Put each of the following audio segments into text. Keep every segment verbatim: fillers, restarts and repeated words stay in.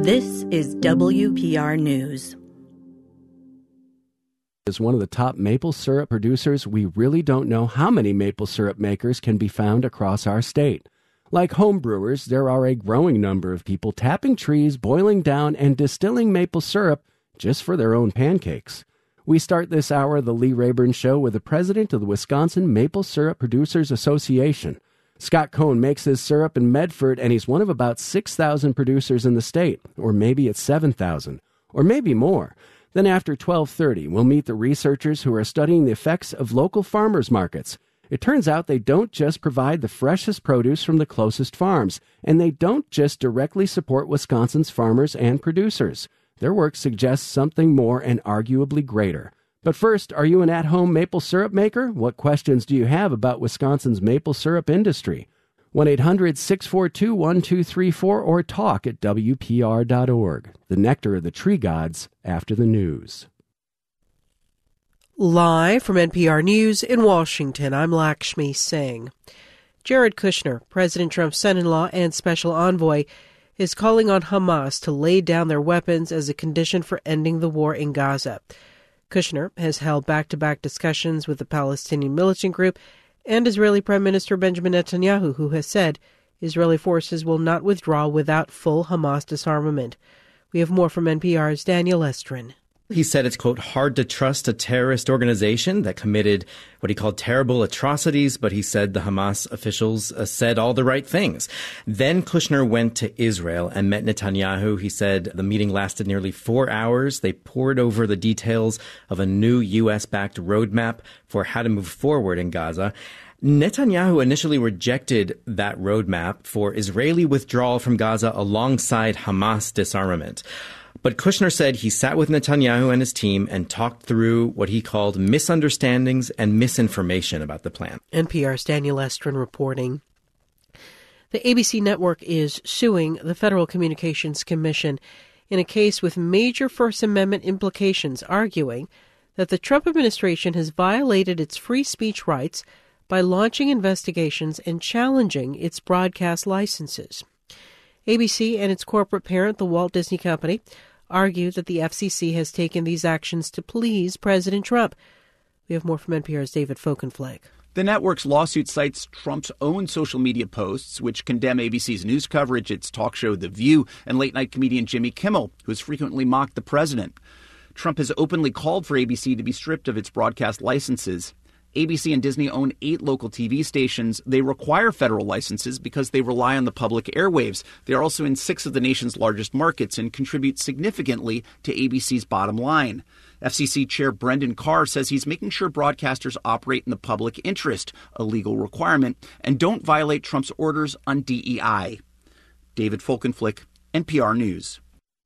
This is W P R News. As one of the top maple syrup producers, we really don't know how many maple syrup makers can be found across our state. Like home brewers, there are a growing number of people tapping trees, boiling down, and distilling maple syrup just for their own pancakes. We start this hour of the Lee Rayburn Show with the president of the Wisconsin Maple Syrup Producers Association. Scott Cohn makes his syrup in Medford, and he's one of about six thousand producers in the state. Or maybe it's seven thousand. Or maybe more. Then after twelve thirty, we'll meet the researchers who are studying the effects of local farmers markets. It turns out they don't just provide the freshest produce from the closest farms, and they don't just directly support Wisconsin's farmers and producers. Their work suggests something more and arguably greater. But first, are you an at-home maple syrup maker? What questions do you have about Wisconsin's maple syrup industry? one eight hundred six four two one two three four or talk at W P R dot org. The nectar of the tree gods after the news. Live from N P R News in Washington, I'm Lakshmi Singh. Jared Kushner, President Trump's son-in-law and special envoy, is calling on Hamas to lay down their weapons as a condition for ending the war in Gaza. Kushner has held back-to-back discussions with the Palestinian militant group and Israeli Prime Minister Benjamin Netanyahu, who has said Israeli forces will not withdraw without full Hamas disarmament. We have more from N P R's Daniel Estrin. He said it's, quote, hard to trust a terrorist organization that committed what he called terrible atrocities, but he said the Hamas officials uh, said all the right things. Then Kushner went to Israel and met Netanyahu. He said the meeting lasted nearly four hours. They pored over the details of a new U S-backed roadmap for how to move forward in Gaza. Netanyahu initially rejected that roadmap for Israeli withdrawal from Gaza alongside Hamas disarmament. But Kushner said he sat with Netanyahu and his team and talked through what he called misunderstandings and misinformation about the plan. N P R's Daniel Estrin reporting. The A B C network is suing the Federal Communications Commission in a case with major First Amendment implications, arguing that the Trump administration has violated its free speech rights by launching investigations and challenging its broadcast licenses. A B C and its corporate parent, the Walt Disney Company, argue that the F C C has taken these actions to please President Trump. We have more from N P R's David Folkenflag. The network's lawsuit cites Trump's own social media posts, which condemn A B C's news coverage, its talk show The View, and late-night comedian Jimmy Kimmel, who has frequently mocked the president. Trump has openly called for A B C to be stripped of its broadcast licenses. A B C and Disney own eight local T V stations. They require federal licenses because they rely on the public airwaves. They are also in six of the nation's largest markets and contribute significantly to A B C's bottom line. F C C Chair Brendan Carr says he's making sure broadcasters operate in the public interest, a legal requirement, and don't violate Trump's orders on D E I. David Folkenflik, N P R News.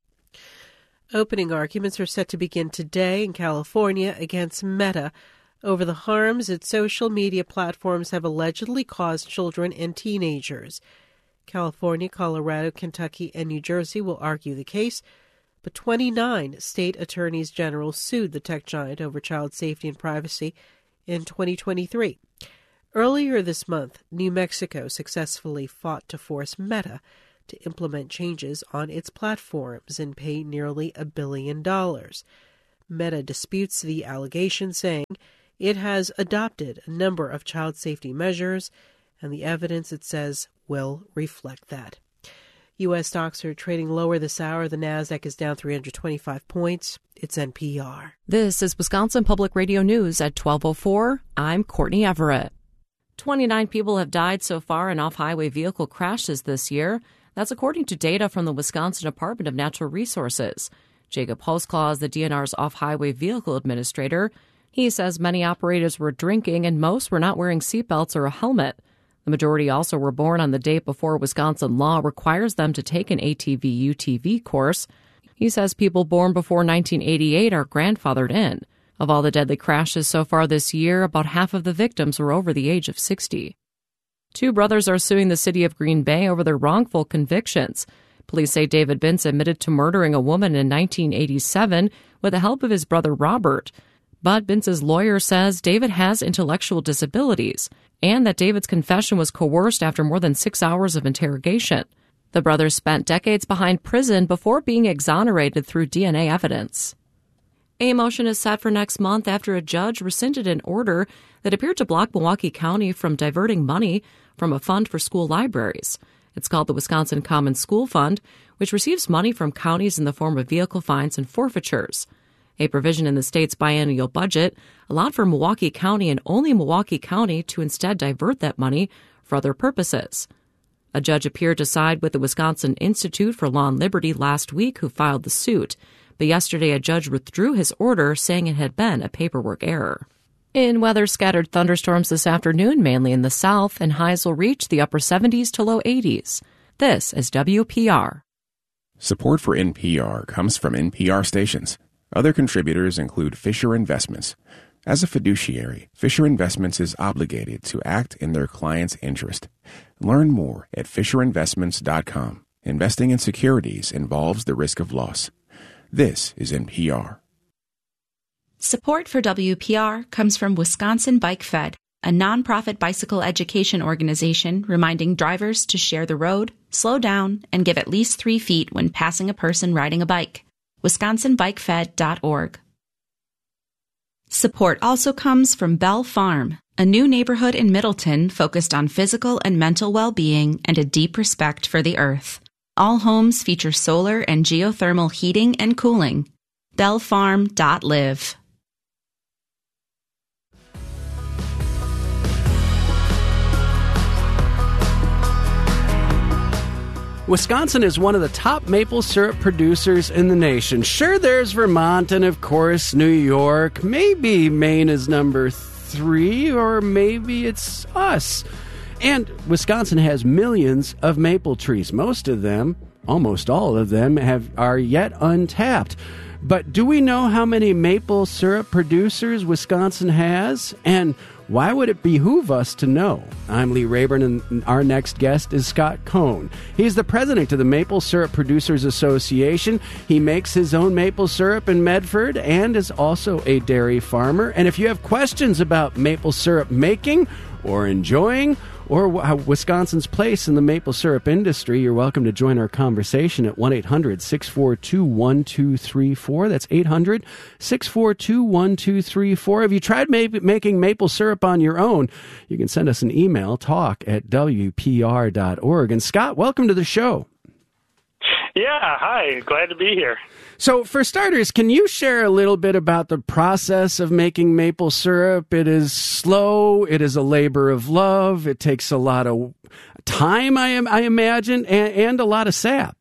Opening arguments are set to begin today in California against Meta over the harms its social media platforms have allegedly caused children and teenagers. California, Colorado, Kentucky, and New Jersey will argue the case, but twenty-nine state attorneys general sued the tech giant over child safety and privacy in twenty twenty-three. Earlier this month, New Mexico successfully fought to force Meta to implement changes on its platforms and pay nearly a billion dollars. Meta disputes the allegation, saying it has adopted a number of child safety measures, and the evidence, it says, will reflect that. U S stocks are trading lower this hour. The Nasdaq is down three hundred twenty-five points. It's N P R. This is Wisconsin Public Radio News at twelve oh four. I'm Courtney Everett. twenty-nine people have died so far in off-highway vehicle crashes this year. That's according to data from the Wisconsin Department of Natural Resources. Jacob Holzclaw is the D N R's off-highway vehicle administrator. He says many operators were drinking and most were not wearing seatbelts or a helmet. The majority also were born on the date before Wisconsin law requires them to take an A T V U T V course. He says people born before nineteen eighty-eight are grandfathered in. Of all the deadly crashes so far this year, about half of the victims were over the age of sixty. Two brothers are suing the city of Green Bay over their wrongful convictions. Police say David Bintz admitted to murdering a woman in nineteen eighty-seven with the help of his brother Robert. But Bintz's lawyer says David has intellectual disabilities and that David's confession was coerced after more than six hours of interrogation. The brothers spent decades behind prison before being exonerated through D N A evidence. A motion is set for next month after a judge rescinded an order that appeared to block Milwaukee County from diverting money from a fund for school libraries. It's called the Wisconsin Common School Fund, which receives money from counties in the form of vehicle fines and forfeitures. A provision in the state's biennial budget allowed for Milwaukee County and only Milwaukee County to instead divert that money for other purposes. A judge appeared to side with the Wisconsin Institute for Law and Liberty last week, who filed the suit. But yesterday a judge withdrew his order, saying it had been a paperwork error. In weather, scattered thunderstorms this afternoon, mainly in the south, and highs will reach the upper seventies to low eighties. This is W P R. Support for N P R comes from N P R stations. Other contributors include Fisher Investments. As a fiduciary, Fisher Investments is obligated to act in their client's interest. Learn more at fisher investments dot com. Investing in securities involves the risk of loss. This is N P R. Support for W P R comes from Wisconsin Bike Fed, a nonprofit bicycle education organization reminding drivers to share the road, slow down, and give at least three feet when passing a person riding a bike. wisconsin bike fed dot org. Support also comes from Bell Farm, a new neighborhood in Middleton focused on physical and mental well-being and a deep respect for the earth. All homes feature solar and geothermal heating and cooling. bell farm dot live. Wisconsin is one of the top maple syrup producers in the nation. Sure, there's Vermont and, of course, New York. Maybe Maine is number three, or maybe it's us. And Wisconsin has millions of maple trees. Most of them, almost all of them, have are yet untapped. But do we know how many maple syrup producers Wisconsin has? And why would it behoove us to know? I'm Lee Rayburn, and our next guest is Scott Cohn. He's the president of the Maple Syrup Producers Association. He makes his own maple syrup in Medford and is also a dairy farmer. And if you have questions about maple syrup making or enjoying, or Wisconsin's place in the maple syrup industry, you're welcome to join our conversation at one eight hundred six four two one two three four. That's eight hundred six four two one two three four. Have you tried ma- making maple syrup on your own? You can send us an email, talk at w p r dot org. And Scott, welcome to the show. Yeah, hi. Glad to be here. So, for starters, can you share a little bit about the process of making maple syrup? It is slow. It is a labor of love. It takes a lot of time, I, am, I imagine, and, and a lot of sap.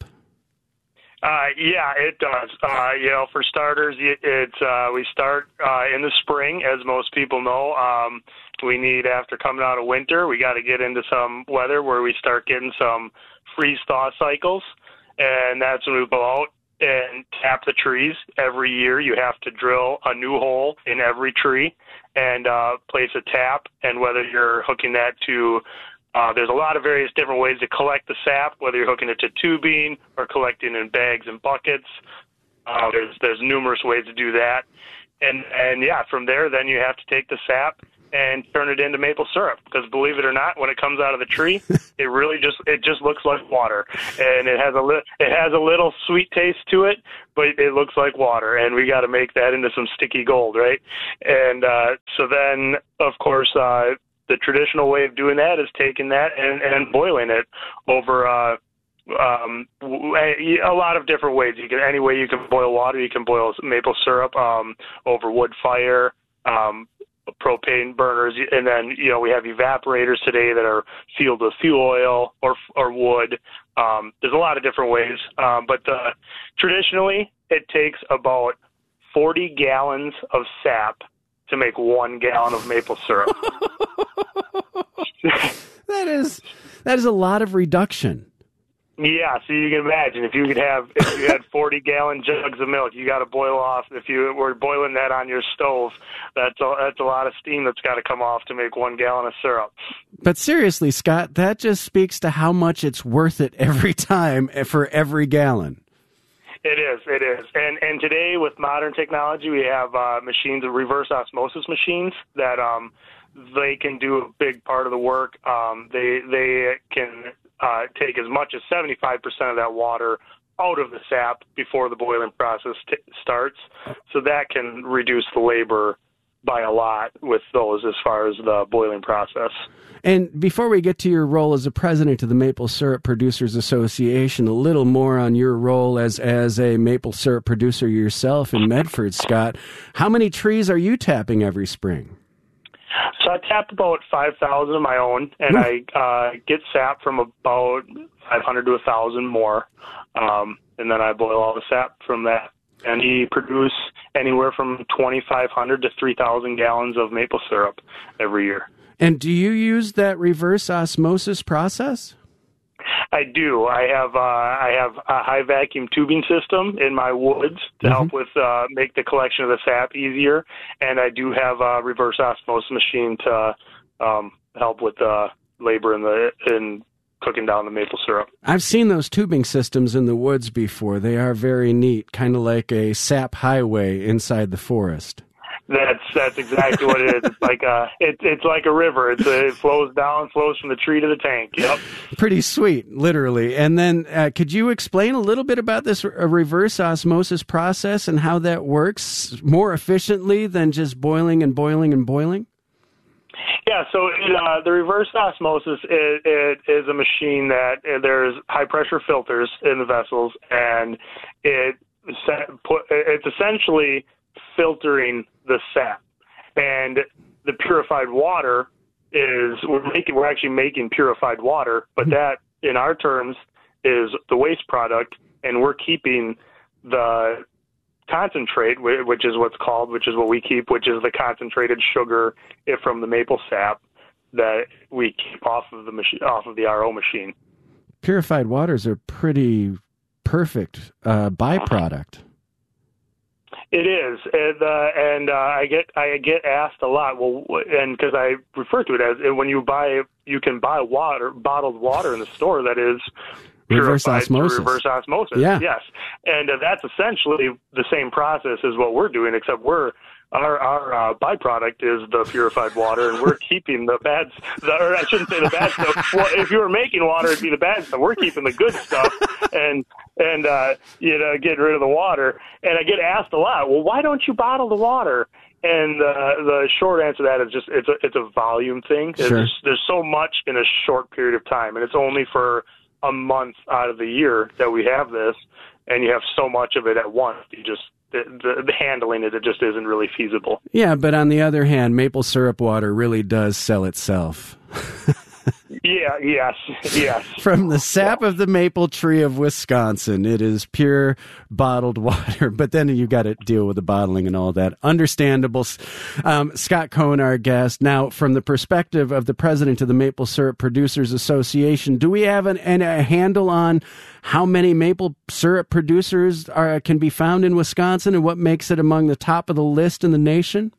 Uh, yeah, it does. Uh, you know, for starters, it's uh, we start uh, in the spring, as most people know. Um, we need, after coming out of winter, we got to get into some weather where we start getting some freeze-thaw cycles, and that's when we go out and tap the trees. Every year you have to drill a new hole in every tree and uh, place a tap, and whether you're hooking that to, uh, there's a lot of various different ways to collect the sap, whether you're hooking it to tubing or collecting in bags and buckets. Uh, there's there's numerous ways to do that. And, and yeah, from there, then you have to take the sap and turn it into maple syrup, because believe it or not, when it comes out of the tree, it really just it just looks like water, and it has a li- it has a little sweet taste to it, but it looks like water, and we got to make that into some sticky gold, right? And uh, so then, of course, uh, the traditional way of doing that is taking that and, and boiling it over uh, um, a lot of different ways. You can any way you can boil water, you can boil maple syrup um, over wood fire. Um, propane burners, and then, you know, we have evaporators today that are filled with fuel oil or or wood. Um, there's a lot of different ways, um, but uh, traditionally it takes about forty gallons of sap to make one gallon of maple syrup. that is that is a lot of reduction. Yeah, so you can imagine if you could have if you had forty gallon jugs of milk, you got to boil off. If you were boiling that on your stove, that's a, that's a lot of steam that's got to come off to make one gallon of syrup. But seriously, Scott, that just speaks to how much it's worth it every time for every gallon. It is, it is, and and today with modern technology, we have uh, machines, reverse osmosis machines that um they can do a big part of the work. Um, they they can uh, take as much as seventy-five percent of that water out of the sap before the boiling process t- starts. So that can reduce the labor by a lot with those as far as the boiling process. And before we get to your role as the president of the Maple Syrup Producers Association, a little more on your role as, as a maple syrup producer yourself in Medford, Scott. How many trees are you tapping every spring? So I tap about five thousand of my own, and Ooh. I uh, get sap from about five hundred to one thousand more, um, and then I boil all the sap from that. And we produce anywhere from twenty-five hundred to three thousand gallons of maple syrup every year. And do you use that reverse osmosis process? I do. I have uh, I have a high vacuum tubing system in my woods to mm-hmm. help with uh, make the collection of the sap easier, and I do have a reverse osmosis machine to um, help with the labor in the in cooking down the maple syrup. I've seen those tubing systems in the woods before. They are very neat, kind of like a sap highway inside the forest. That's that's exactly what it is. It's like a it's it's like a river. It's a, it flows down, flows from the tree to the tank. Yep. Pretty sweet, literally. And then, uh, could you explain a little bit about this uh, reverse osmosis process and how that works more efficiently than just boiling and boiling and boiling? Yeah, so uh, the reverse osmosis is, it is a machine that uh, there's high pressure filters in the vessels, and it it's essentially filtering the sap. And the purified water is we're making we're actually making purified water, but that in our terms is the waste product, and we're keeping the concentrate, which is what's called, which is what we keep, which is the concentrated sugar from the maple sap that we keep off of the machine, off of the R O machine. Purified waters are pretty perfect uh, byproduct. It is, and, uh, and uh, I get I get asked a lot. Well, and because I refer to it as when you buy, you can buy water, bottled water in the store that is reverse osmosis. Reverse osmosis. Yeah. Yes, and uh, that's essentially the same process as what we're doing, except we're our our uh, byproduct is the purified water, and we're keeping the bad. The, or I shouldn't say the bad stuff. Well, if you were making water, it'd be the bad stuff. We're keeping the good stuff, and and uh, you know, getting rid of the water. And I get asked a lot, well, why don't you bottle the water? And uh, the short answer to that is just it's a it's a volume thing. Sure. There's, there's so much in a short period of time, and it's only for a month out of the year that we have this, and you have so much of it at once. You just the, the, the handling it, it just isn't really feasible. Yeah, but on the other hand, maple syrup water really does sell itself. Yeah, yes, yes. From the sap of the maple tree of Wisconsin, it is pure bottled water. But then you got to deal with the bottling and all that. Understandable. Um, Scott Cohen, our guest. Now, from the perspective of the president of the Maple Syrup Producers Association, do we have an, an, a handle on how many maple syrup producers are, can be found in Wisconsin, and what makes it among the top of the list in the nation?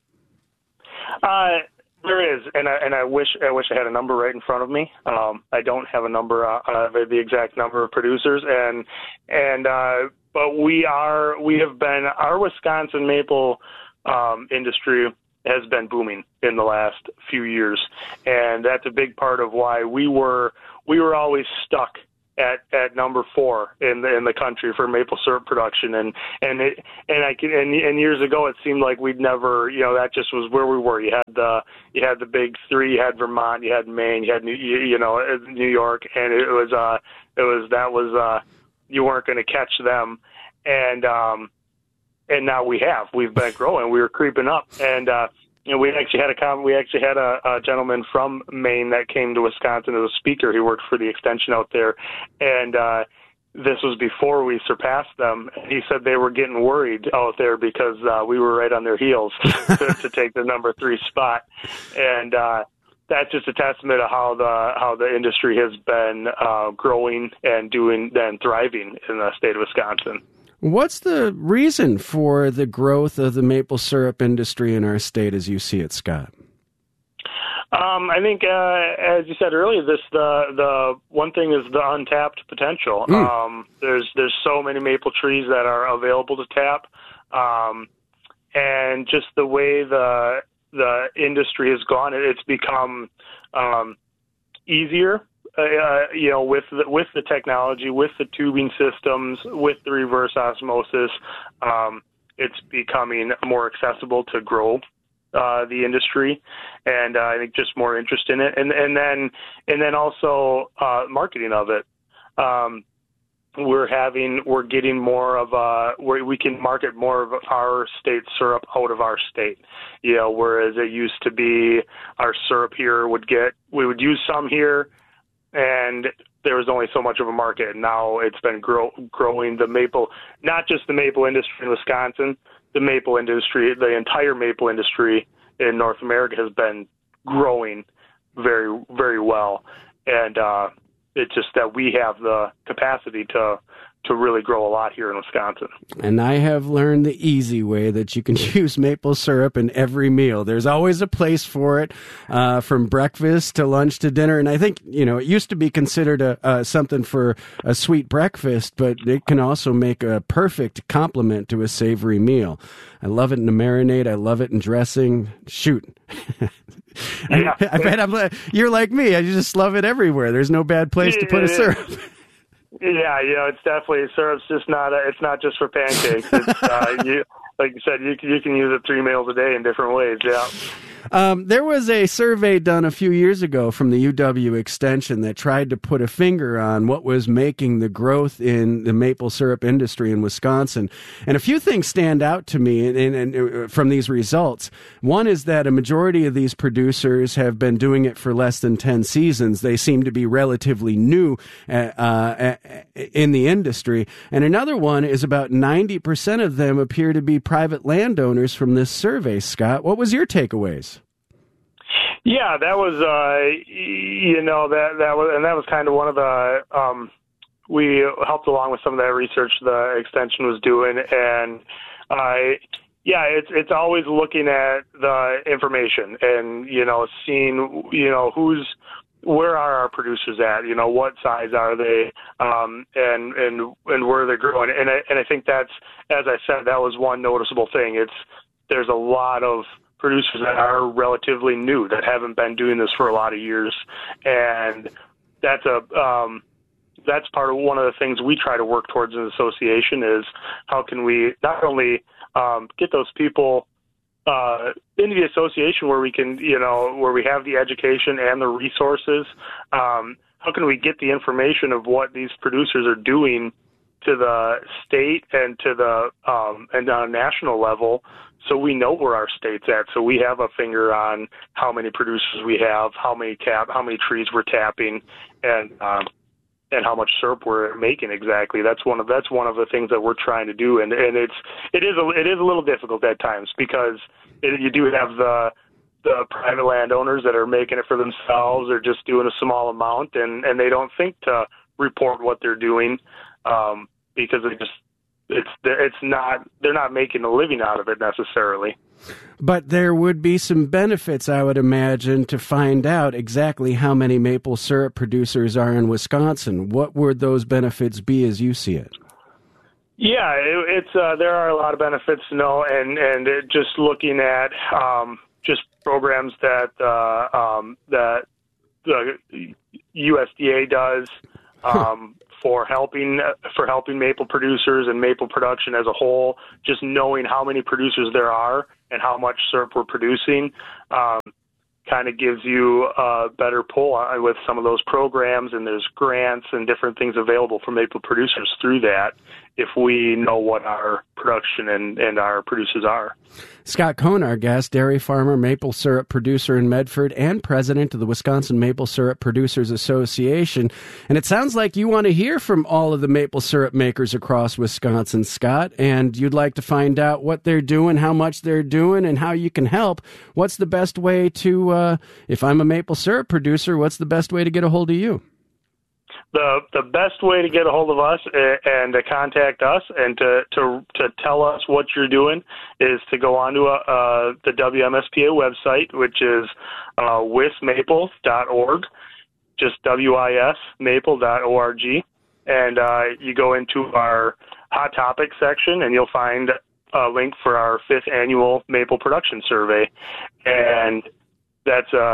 Uh There is, and I, and I wish I wish I had a number right in front of me. Um, I don't have a number, uh, uh, the exact number of producers, and and uh, but we are we have been our Wisconsin maple um, industry has been booming in the last few years, and that's a big part of why we were we were always stuck at at number four in the in the country for maple syrup production, and and it and I can and, and years ago it seemed like we'd never, you know, that just was where we were. You had the you had the big three, you had Vermont, you had Maine, you had New, you know New York, and it was uh it was that was uh you weren't going to catch them, and um and now we have we've been growing, we were creeping up, and uh you know, we actually had a we actually had a, a gentleman from Maine that came to Wisconsin as a speaker. He worked for the extension out there, and uh, this was before we surpassed them. He said they were getting worried out there because uh, we were right on their heels to, to take the number three spot, and uh, that's just a testament of how the how the industry has been uh, growing and doing and thriving in the state of Wisconsin. What's the reason for the growth of the maple syrup industry in our state as you see it, Scott? Um, I think, uh, as you said earlier, this the the one thing is the untapped potential. Mm. Um, there's there's so many maple trees that are available to tap, um, and just the way the the industry has gone, it's become um, easier uh, you know, with the, with the technology, with the tubing systems, with the reverse osmosis, um, it's becoming more accessible to grow uh, the industry, and uh, I think just more interest in it, and and then and then also uh, marketing of it. Um, we're having we're getting more of a where we can market more of our state syrup out of our state. You know, whereas it used to be our syrup here would get we would use some here, and there was only so much of a market. Now it's been grow, growing the maple, not just the maple industry in Wisconsin, the maple industry, the entire maple industry in North America has been growing very, very well. And uh, it's just that we have the capacity to to really grow a lot here in Wisconsin. And I have learned the easy way that you can use maple syrup in every meal. There's always a place for it, uh, from breakfast to lunch to dinner. And I think, you know, it used to be considered a, uh, something for a sweet breakfast, but it can also make a perfect complement to a savory meal. I love it in a marinade. I love it in dressing. Shoot. Yeah. I, I bet I'm, you're like me. I just love it everywhere. There's no bad place to put a syrup. Yeah, you know, it's definitely syrup's just not a, it's not just for pancakes. It's, uh, you, like you said, you you can use it three meals a day in different ways. Yeah. Um, there was a survey done a few years ago from the U W Extension that tried to put a finger on what was making the growth in the maple syrup industry in Wisconsin. And a few things stand out to me in, in, in, from these results. One is that a majority of these producers have been doing it for less than ten seasons. They seem to be relatively new uh, uh, in the industry. And another one is about ninety percent of them appear to be private landowners from this survey. Scott, what was your takeaways? Yeah, that was, uh, you know, that that was, and that was kind of one of the, um, we helped along with some of that research the extension was doing, and uh, yeah, it's it's always looking at the information and, you know, seeing, you know, who's, where are our producers at, you know, what size are they, um, and, and, and where they're growing. And I, and I think that's, as I said, that was one noticeable thing. It's, there's a lot of producers that are relatively new that haven't been doing this for a lot of years, and that's a um, that's part of one of the things we try to work towards in the association is how can we not only um, get those people uh, into the association where we can, you know, where we have the education and the resources. Um, how can we get the information of what these producers are doing to the state and to the um, and on a national level, so we know where our state's at. So we have a finger on how many producers we have, how many tap, how many trees we're tapping, and um, and how much syrup we're making exactly. That's one of that's one of the things that we're trying to do, and and it's it is a, it is a little difficult at times because it, you do have the the private landowners that are making it for themselves or just doing a small amount, and and they don't think to report what they're doing. Um, because they just, it's it's not, they're not making a living out of it necessarily. But there would be some benefits, I would imagine, to find out exactly how many maple syrup producers are in Wisconsin. What would those benefits be as you see it? Yeah, it, it's uh, there are a lot of benefits to know, and and it, just looking at um, just programs that uh, um, that the U S D A does. Um, for helping for helping maple producers and maple production as a whole, just knowing how many producers there are and how much syrup we're producing um, kind of gives you a better pull with some of those programs, and there's grants and different things available for maple producers through that if we know what our production and, and our producers are. Scott Cohn, our guest, dairy farmer, maple syrup producer in Medford, and president of the Wisconsin Maple Syrup Producers Association. And it sounds like you want to hear from all of the maple syrup makers across Wisconsin, Scott, and you'd like to find out what they're doing, how much they're doing, and how you can help. What's the best way to, uh, if I'm a maple syrup producer, what's the best way to get a hold of you? The the best way to get a hold of us and to contact us and to, to, to tell us what you're doing is to go onto a, uh, the W M S P A website, which is uh, wismaple dot org, just W I S maple dot org, and uh, you go into our Hot Topics section and you'll find a link for our fifth annual Maple Production Survey, and that's uh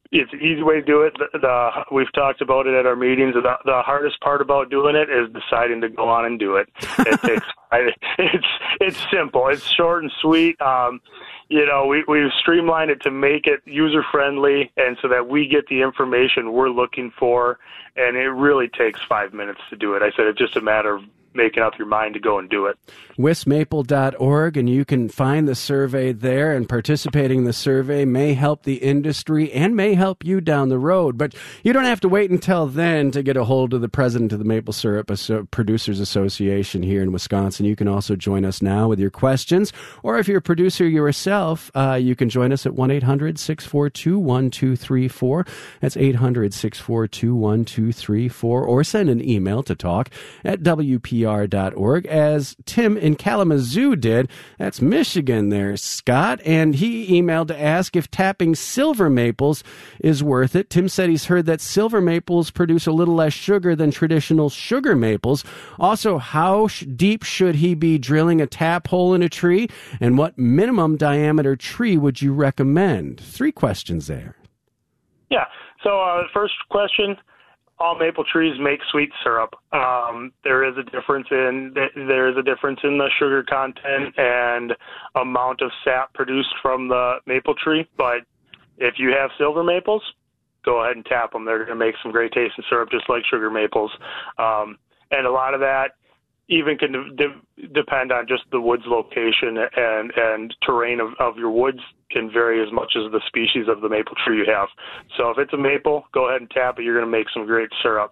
It's an easy way to do it. The, the we've talked about it at our meetings. The, the hardest part about doing it is deciding to go on and do it. It takes. It's it's simple. It's short and sweet. Um, you know, we we've streamlined it to make it user friendly, and so that we get the information we're looking for. And it really takes five minutes to do it. I said it's just a matter of making up your mind to go and do it. wis maple dot org, and you can find the survey there, and participating in the survey may help the industry and may help you down the road. But you don't have to wait until then to get a hold of the president of the Maple Syrup Producers Association here in Wisconsin. You can also join us now with your questions, or if you're a producer yourself, uh, you can join us at one eight hundred six four two one two three four. That's eight hundred six four two one two three four, or send an email to talk at W P R dot org, as Tim in Kalamazoo did. That's Michigan there, Scott, and he emailed to ask if tapping silver maples is worth it. Tim said he's heard that silver maples produce a little less sugar than traditional sugar maples. Also, how sh- deep should he be drilling a tap hole in a tree, and what minimum diameter tree would you recommend? Three questions there. Yeah, so uh, first question, all maple trees make sweet syrup. Um, there is a difference in there is a difference in the sugar content and amount of sap produced from the maple tree. But if you have silver maples, go ahead and tap them. They're going to make some great tasting syrup, just like sugar maples. Um, and a lot of that even can de- depend on just the wood's location and and terrain of, of your woods can vary as much as the species of the maple tree you have. So if it's a maple, go ahead and tap it. You're going to make some great syrup.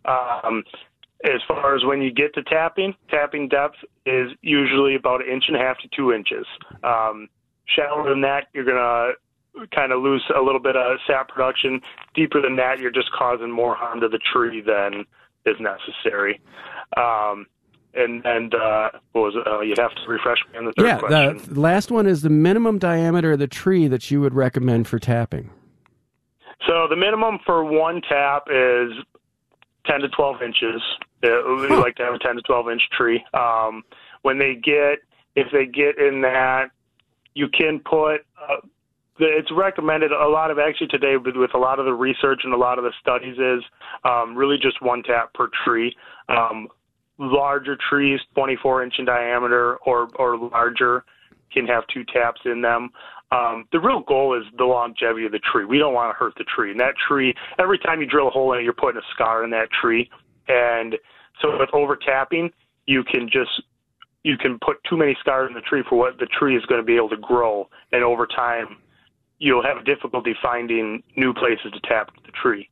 Um, as far as when you get to tapping, tapping depth is usually about an inch and a half to two inches. Um, shallower than that, you're going to kind of lose a little bit of sap production. Deeper than that, you're just causing more harm to the tree than is necessary. Um, And and uh, what was it? Uh, you'd have to refresh me on the third yeah, question. The last one is the minimum diameter of the tree that you would recommend for tapping. So the minimum for one tap is ten to twelve inches. Uh, we huh. like to have a ten to twelve inch tree. Um, when they get, if they get in that, you can put. Uh, It's recommended a lot of actually today with, with a lot of the research and a lot of the studies is um, really just one tap per tree. Um, larger trees, twenty-four inch in diameter or, or larger, can have two taps in them. Um, the real goal is the longevity of the tree. We don't want to hurt the tree. And that tree, every time you drill a hole in it, you're putting a scar in that tree. And so with over tapping, you can just you can put too many scars in the tree for what the tree is going to be able to grow. And over time, you'll have difficulty finding new places to tap the tree.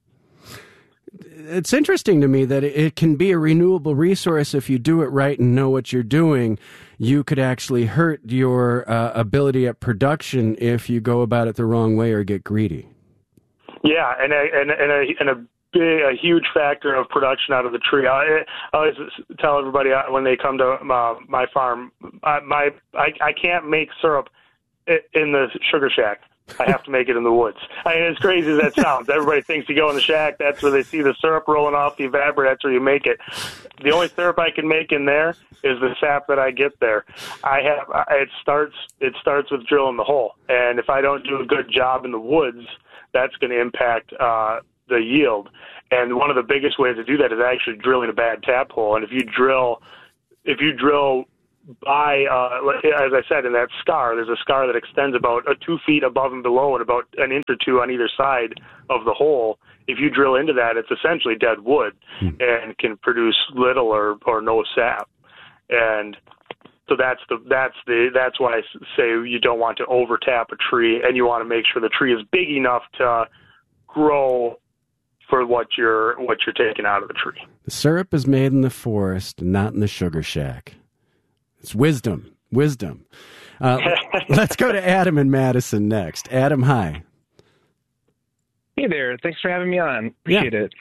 It's interesting to me that it can be a renewable resource if you do it right and know what you're doing. You could actually hurt your uh, ability at production if you go about it the wrong way or get greedy. Yeah, and a, and, and a, and a big, a huge factor of production out of the tree. I, I always tell everybody when they come to my, my farm, I, my I, I can't make syrup in the sugar shack. I have to make it in the woods. I mean, as crazy as that sounds, everybody thinks you go in the shack, that's where they see the syrup rolling off the evaporator, that's where you make it. The only syrup I can make in there is the sap that I get there. I have it starts it starts with drilling the hole, and if I don't do a good job in the woods, that's going to impact uh, the yield. And one of the biggest ways to do that is actually drilling a bad tap hole. And if you drill, if you drill. By, uh, as I said, in that scar, there's a scar that extends about uh, two feet above and below and about an inch or two on either side of the hole. If you drill into that, it's essentially dead wood hmm. and can produce little or, or no sap. And so that's the that's the that's why I say you don't want to over tap a tree, and you want to make sure the tree is big enough to grow for what you're what you're taking out of the tree. The syrup is made in the forest, not in the sugar shack. It's wisdom, wisdom. Uh, let's go to Adam in Madison next. Adam, hi. Hey there. Thanks for having me on. Appreciate yeah. it.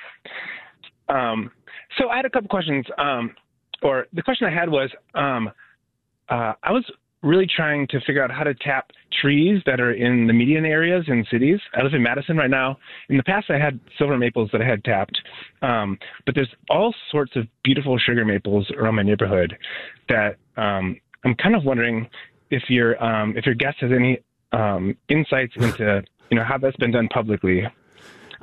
Um, so I had a couple questions. Um, or the question I had was, um, uh, I was really trying to figure out how to tap trees that are in the median areas in cities. I live in Madison right now. In the past, I had silver maples that I had tapped, um, but there's all sorts of beautiful sugar maples around my neighborhood that um, I'm kind of wondering if your um, if your guest has any um, insights into you know how that's been done publicly.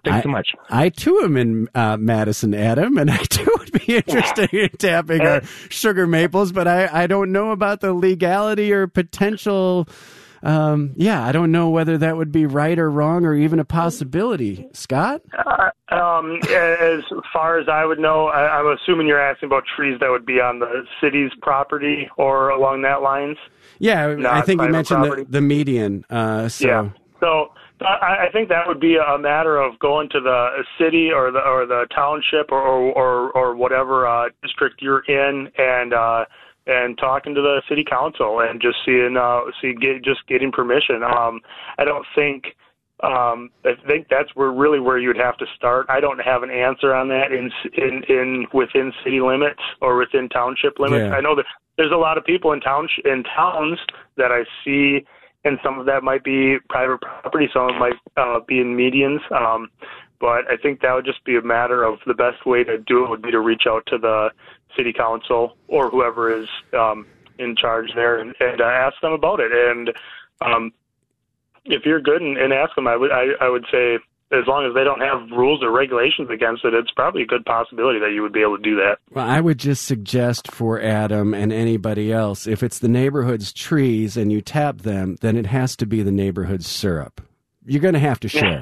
Thanks I, so much. I too am in uh, Madison, Adam, and I too would be interested in tapping our sugar maples, but I, I don't know about the legality or potential. Um, yeah, I don't know whether that would be right or wrong or even a possibility. Scott? Uh, um, as far as I would know, I, I'm assuming you're asking about trees that would be on the city's property or along that lines. Yeah, I think you mentioned the, the median. Uh, so. Yeah. So I, I think that would be a matter of going to the city or the or the township or or, or whatever uh, district you're in and uh, and talking to the city council and just seeing uh, see get, just getting permission. Um, I don't think. Um, I think that's where really where you'd have to start. I don't have an answer on that in in, in within city limits or within township limits. Yeah. I know that there's a lot of people in towns in towns that I see, and some of that might be private property, some of it might uh, be in medians. Um, but I think that would just be a matter of the best way to do it would be to reach out to the city council or whoever is um, in charge there and, and uh, ask them about it. And um, if you're good and, and ask them, I would I, I would say as long as they don't have rules or regulations against it, it's probably a good possibility that you would be able to do that. Well, I would just suggest for Adam and anybody else, if it's the neighborhood's trees and you tap them, then it has to be the neighborhood's syrup. You're going to have to share.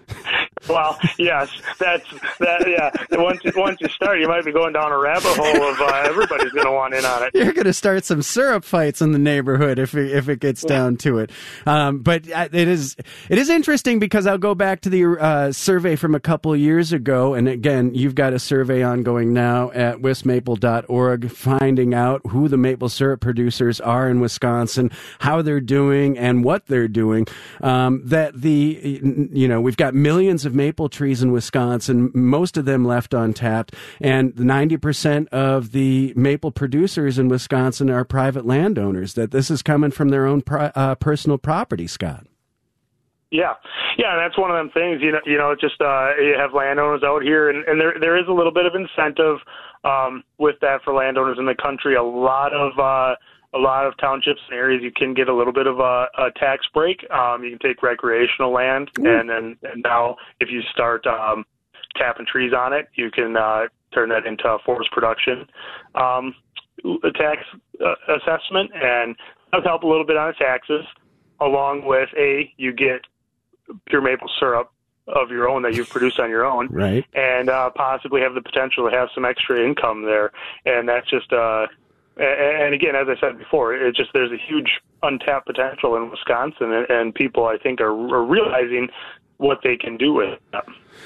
Well, yes, that's that. Yeah, once once you start, you might be going down a rabbit hole of uh, everybody's going to want in on it. You're going to start some syrup fights in the neighborhood if it, if it gets down to it. Um, but it is it is interesting because I'll go back to the uh, survey from a couple of years ago, and again, you've got a survey ongoing now at wis maple dot org, finding out who the maple syrup producers are in Wisconsin, how they're doing, and what they're doing. Um, that the you know we've got millions of maple trees in Wisconsin, most of them left untapped, and ninety percent of the maple producers in Wisconsin are private landowners, that this is coming from their own pri- uh, personal property, Scott. Yeah, yeah, and that's one of them things, you know, you know, just uh, you have landowners out here, and, and there there is a little bit of incentive um, with that for landowners in the country. A lot of uh, a lot of townships and areas, you can get a little bit of a, a tax break. Um, you can take recreational land, mm. and then and now if you start um, tapping trees on it, you can uh, turn that into a forest production um, a tax uh, assessment, and that'll help a little bit on the taxes. Along with a, you get pure maple syrup of your own that you've produced on your own, right? And uh, possibly have the potential to have some extra income there, and that's just. Uh, And again, as I said before, it just there's a huge untapped potential in Wisconsin, and, and people I think are, are realizing what they can do with it.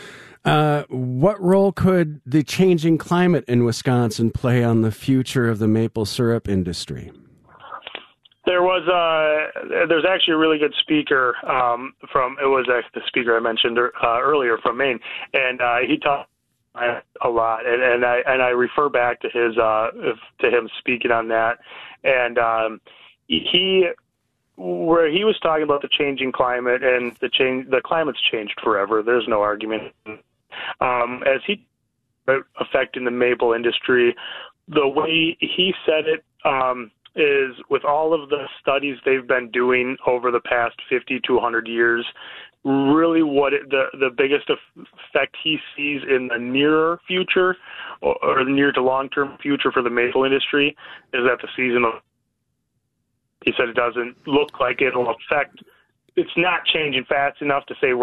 Uh, what role could the changing climate in Wisconsin play on the future of the maple syrup industry? There was uh, there's actually a really good speaker um, from it was uh, the speaker I mentioned uh, earlier from Maine, and uh, he talked a lot, and, and I and I refer back to his uh, to him speaking on that, and um, he where he was talking about the changing climate and the change the climate's changed forever. There's no argument. Um, as he affecting the maple industry, the way he said it um, is with all of the studies they've been doing over the past fifty to one hundred years. Really what it, the the biggest effect he sees in the near future or, or the near to long-term future for the maple industry is that the season of, he said it doesn't look like it'll affect, it's not changing fast enough to say